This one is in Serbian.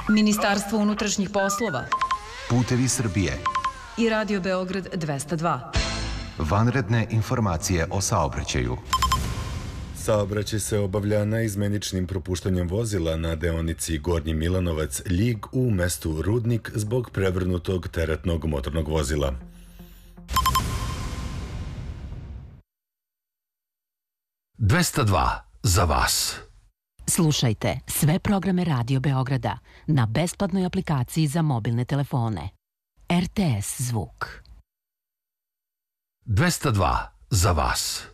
Ministarstvo unutrašnjih poslova, Putevi Srbije i Radio Beograd 202. Vanredne informacije o saobraćaju. Saobraćaj se obavlja naizmeničnim propuštanjem vozila na deonici Gornji Milanovac-Ljig u mestu Rudnik zbog prevrnutog teretnog motornog vozila. ...202 za vas. Slušajte sve programe Radio Beograda na besplatnoj aplikaciji za mobilne telefone. RTS Zvuk. 202 za vas.